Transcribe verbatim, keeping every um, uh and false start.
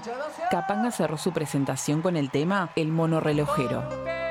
Capanga cerró su presentación con el tema El monorrelojero.